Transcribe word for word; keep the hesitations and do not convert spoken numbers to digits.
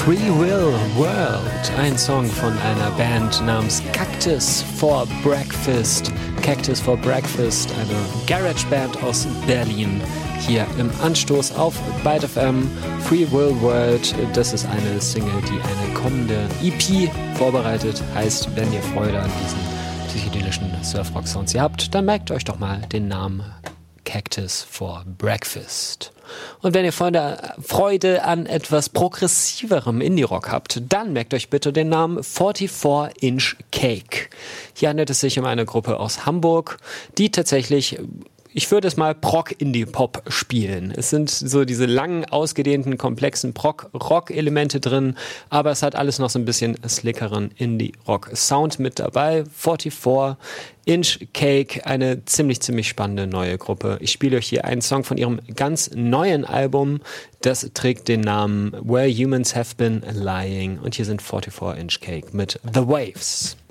Free Will World, ein Song von einer Band namens Cactus for Breakfast. Cactus for Breakfast, eine Garage-Band aus Berlin. Hier im Anstoß auf Byte F M. Free Will World, das ist eine Single, die eine kommende E P vorbereitet. Heißt, wenn ihr Freude an diesen psychedelischen Surfrock-Sounds ihr habt, dann merkt euch doch mal den Namen Cactus for Breakfast. Und wenn ihr Freude, Freude an etwas progressiverem Indie-Rock habt, dann merkt euch bitte den Namen forty-four inch Cake. Hier handelt es sich um eine Gruppe aus Hamburg, die tatsächlich, ich würde es mal Prog-Indie-Pop spielen. Es sind so diese langen, ausgedehnten, komplexen Prog-Rock-Elemente drin, aber es hat alles noch so ein bisschen slickeren Indie-Rock-Sound mit dabei. forty-four inch Cake, eine ziemlich, ziemlich spannende neue Gruppe. Ich spiele euch hier einen Song von ihrem ganz neuen Album. Das trägt den Namen Where Humans Have Been Lying. Und hier sind forty-four inch Cake mit The Waves.